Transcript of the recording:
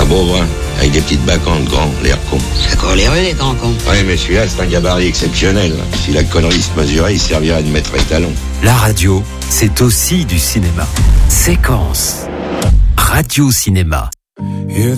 beau brun, avec des petites bacantes grands, l'air con. Ça court les rues, les grands cons. Oui, mais celui-là, c'est un gabarit exceptionnel. Si la connerie se mesurait, il servirait de maître étalon. La radio, c'est aussi du cinéma. Séquence. Radio Cinéma.